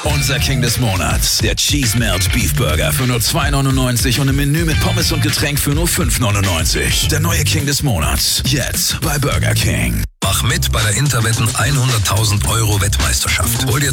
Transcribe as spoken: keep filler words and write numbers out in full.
Unser King des Monats, der Cheese Melt Beef Burger für nur zwei neunundneunzig und ein Menü mit Pommes und Getränk für nur fünf neunundneunzig. Der neue King des Monats, jetzt bei Burger King. Mach mit bei der Interwetten hunderttausend Euro Wettmeisterschaft. Hol dir